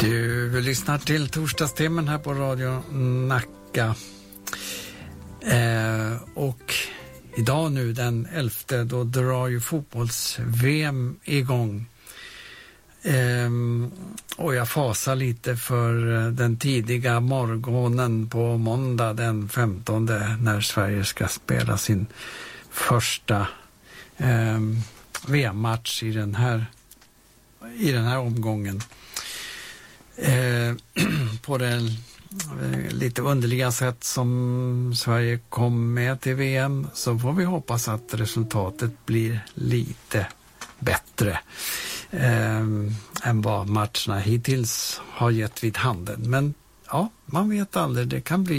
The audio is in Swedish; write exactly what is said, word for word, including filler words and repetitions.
Du lyssnar till torsdagstimmen här på Radio Nacka. Eh, och idag nu den elfte, då drar ju fotbolls-V M igång. Eh, och jag fasar lite för den tidiga morgonen på måndag den femtonde när Sverige ska spela sin första eh, V M-match i den här, i den här omgången. Eh, på det eh, lite underliga sätt som Sverige kom med till V M, så får vi hoppas att resultatet blir lite bättre eh, än vad matcherna hittills har gett vid handen. Men ja, man vet aldrig, det kan bli